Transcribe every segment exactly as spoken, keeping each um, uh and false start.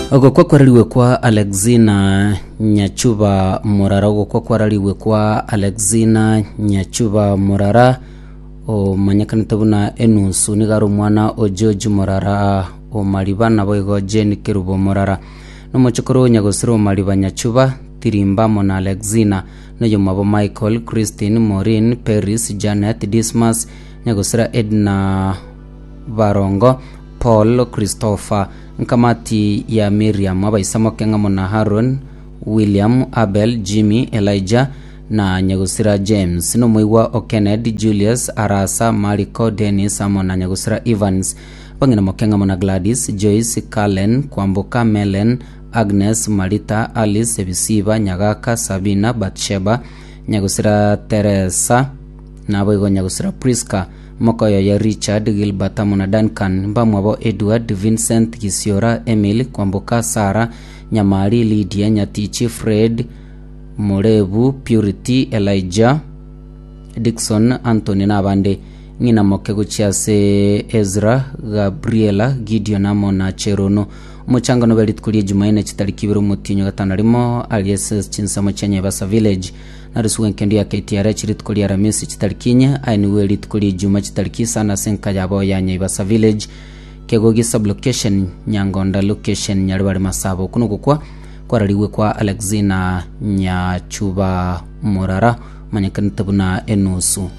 Ogo kwa kwaraliwe kwa Alexina Nyachuba Morara. Ogo kwa kwaraliwe kwa Alexina Nyachuba Morara o manyakani tabuna enusu nigaru mwana o George Morara o maribana boigo Jane Kerubo Morara no mochokoro nyagosiro mariba Nyachuba tirimba mona Alexina no yomabo Michael, Christine, Maureen, Paris, Janet, Dismas, nyagosira Edna Barongo, Paul, Christopher, nkamati ya Miriam, abaisamo kenga mona Haron, William, Abel, Jimmy, Elijah na nyagusira James no muiwa o Kennedy, Julius, Arasa, Mariko, Dennis amona nyagusira Evans bangina mokenga mona Gladys, Joyce, Kalen, Kwamboka, Melen, Agnes, Marita, Alice, Ebisiba, Nyagaka, Sabina, Batsheba, nyagusira Teresa na boigo nyagusira Priska mokoyo ya Richard, Gilbert amona Duncan mbamwabo Edward, Vincent, Gisiora, Emily, Kwamboka, Sara, Nyamari, Lydia, Nyatichi, Fred, Morebu, Purity, Elijah, Dixon, Anthony na abande ngina mokego chiase Ezra, Gabriela, Gideon amona Cherono muchanga no belit kuri Jumaine chitariki biro mutinyo gatanarimo alias chinsamo chenye basa village na rusuwen kendi ya K T R chirit kuri Aramisi chitarikinya aini welit kuri Juma chitariki sana senka yabo yanye basa village kegogi sub location Nyangonda location nyaribari masabo kuno gukwa kwaraliwe kwa Alexina Nyachuba Morara manyakani tabuna enusu.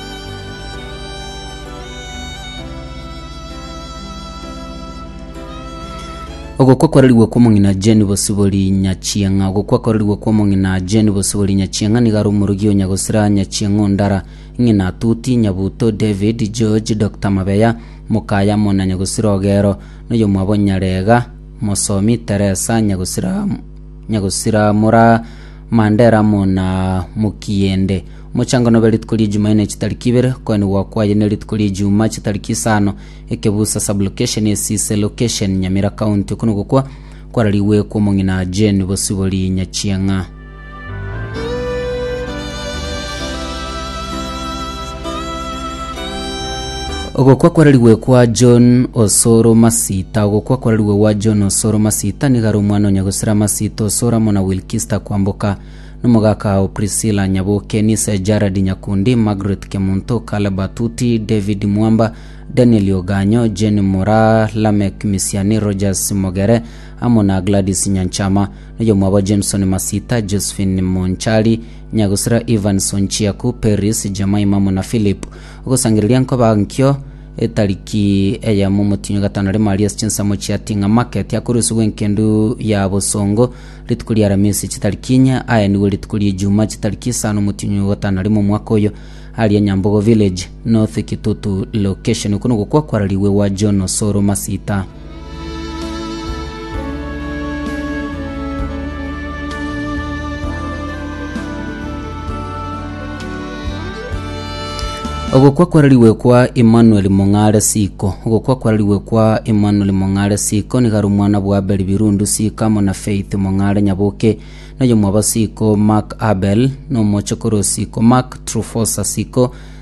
Ogo kwa kwaraliwe kwa mongina Jane Bosiboli Nyachianga. Ogo kwa kwaraliwe kwa mongina Jane Bosiboli Nyachianga ni garu murugio nyagosira Nyachianga ndara ngina Tuti, Nyabuto, David, George, Doctor Mabeya, Mukaya mona nyagosira Ogero no yomwabo Nyarega, Mosomi, Teresa, nyagosira nyagosira Mura, Mandera mona Mukiende muchanga no belit kuri Jumaine chitariki bere kwani wakwa yenelit kuri Juma chitariki sano ekebusa sub location esise location Nyamira county kuno gukwa kwaraliwe ko mongina Jane Bosiboli Nyachianga. Ogo kwa kwaraliwe kwa John Osoro Masita. Ogo kwa kwaraliwe wa John Osoro Masita ni garu mwana nyagosira Masita Osora mona Wilkista Kwamboka numugaka o Priscilla Nyaboke, Nisa Jarad Nyakundi, Margaret Kemunto, Kaleba Tuti, David Mwamba, Daniel Oganyo, Jenny Mora, Lamek Misiani, Rogers Mogere amona Gladys Nyanchama no mwaba Jameson Masita, Josephine Monchali, nyagusira Evans Onchiaku, Paris Jamai mamo na Philip. Ugo sangirilia nko bankyo etariki eya mumutinyo gatanare Maria Chinsamo chiatinga market yakurusu wenkendu ya Bosongo litukuli Aramisi chitarikinya aya ni litukuli Juma chitariki sano mutinyo gatanare mu mwaka oyo ali ya Nyambogo village North Kitutu location kuno gukwa kwaraliwe wa John Osoro Masita. Ogo kwa kwaraliwe kwa Emmanuel Mongare Siko. Ogo kwa kwaraliwe kwa Emmanuel Mongare Siko ni garu mwana bwa Abel Birundu Sika mona Faith Mongare Nyaboke no yomwaba Siko Mark Abel no mochokoro Siko Mark Trufosa Siko